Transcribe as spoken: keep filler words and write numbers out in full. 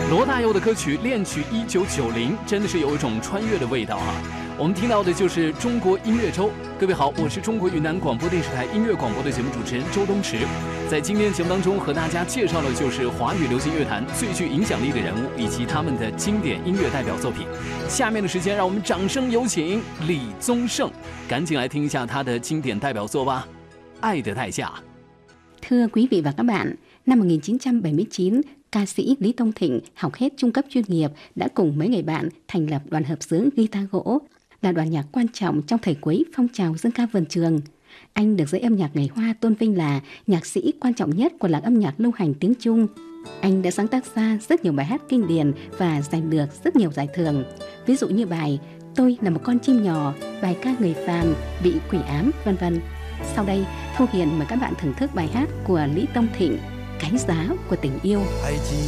罗大佑的歌曲《恋曲一九九零》真的是有一种穿越的味道啊！我们听到的就是中国音乐周。各位好，我是中国云南广播电视台音乐广播的节目主持人周东驰。在今天节目当中，和大家介绍的就是华语流行乐坛最具影响力的人物以及他们的经典音乐代表作品。下面的时间，让我们掌声有请李宗盛，赶紧来听一下他的经典代表作吧，《爱的代价》。 Thưa quý vị và các bạn, năm một nghìn chín trăm bảy mươi chín, ca sĩ Lý Tông Thịnh học hết trung cấp chuyên nghiệp đã cùng mấy người bạn thành lập đoàn hợp xướng guitar gỗ, là đoàn nhạc quan trọng trong thời cuối phong trào dân ca vườn trường. Anh được giới âm nhạc người Hoa tôn vinh là nhạc sĩ quan trọng nhất của làng âm nhạc lưu hành tiếng Trung. Anh đã sáng tác ra rất nhiều bài hát kinh điển và giành được rất nhiều giải thưởng. Ví dụ như bài Tôi là một con chim nhỏ, bài ca người phàm, bị quỷ ám, vân vân. Sau đây, Thu Hiền mời các bạn thưởng thức bài hát của Lý Tông Thịnh, Cái giá của tình yêu.